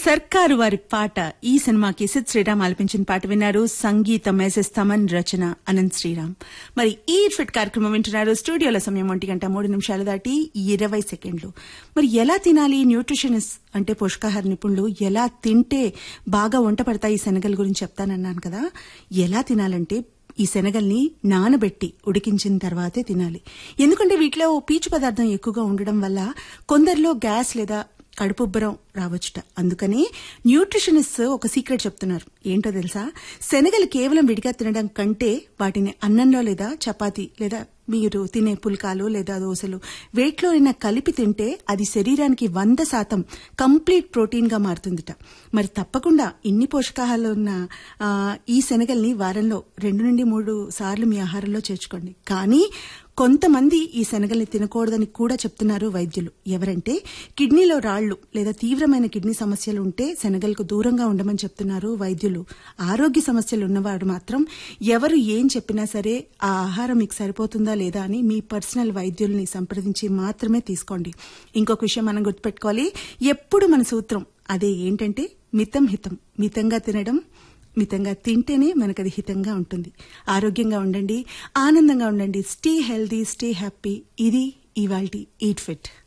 సర్కారు వారి పాట ఈ సినిమాకి సిద్ శ్రీరామ్ ఆలపించిన పాట విన్నారు. సంగీతం ఎస్ఎస్ తమన్, రచన అనంత్ శ్రీరామ్. మరి ఈ ఫిట్ కార్యక్రమం వింటున్నారు. స్టూడియోల సమయం 1:03 దాటి 20 సెకండ్లు. మరి ఎలా తినాలి? న్యూట్రిషనిస్ట్ అంటే పోషకాహార నిపుణులు ఎలా తింటే బాగా వంట పడతాయి ఈ శనగల గురించి చెప్తానన్నాను కదా. ఎలా తినాలంటే ఈ శనగల్ని నానబెట్టి ఉడికించిన తర్వాతే తినాలి. ఎందుకంటే వీటిలో పీచు పదార్థం ఎక్కువగా ఉండడం వల్ల కొందరిలో గ్యాస్ లేదా కడుపుబ్బరం రావచ్చుట. అందుకని న్యూట్రిషనిస్ట్ ఒక సీక్రెట్ చెప్తున్నారు. ఏంటో తెలుసా? శనగలు కేవలం విడిగా తినడం కంటే వాటిని అన్నంలో లేదా చపాతీ లేదా మీరు తినే పుల్కాలు లేదా దోశలు వేట్లో అయినా కలిపి తింటే అది శరీరానికి 100% కంప్లీట్ ప్రోటీన్ గా మారుతుందిట. మరి తప్పకుండా ఇన్ని పోషకాహారాలు ఉన్న ఈ శనగల్ని వారంలో 2 నుండి 3 సార్లు మీ ఆహారంలో చేర్చుకోండి. కానీ కొంతమంది ఈ శనగల్ని తినకూడదని కూడా చెప్తున్నారు వైద్యులు. ఎవరంటే కిడ్నీలో రాళ్లు లేదా తీవ్రమైన కిడ్నీ సమస్యలు ఉంటే శనగలకు దూరంగా ఉండమని చెప్తున్నారు వైద్యులు. ఆరోగ్య సమస్యలు ఉన్నవాడు మాత్రం ఎవరు ఏం చెప్పినా సరే ఆ ఆహారం మీకు సరిపోతుందా లేదా అని మీ పర్సనల్ వైద్యుల్ని సంప్రదించి మాత్రమే తీసుకోండి. ఇంకొక విషయం మనం గుర్తుపెట్టుకోవాలి. ఎప్పుడు మన సూత్రం అదే ఏంటంటే మితం హితం. మితంగా తినడం, మితంగా తింటేనే మనకది హితంగా ఉంటుంది. ఆరోగ్యంగా ఉండండి, ఆనందంగా ఉండండి. Stay healthy, stay happy. ఇది ఇవాల్టి ఈట్ ఫిట్.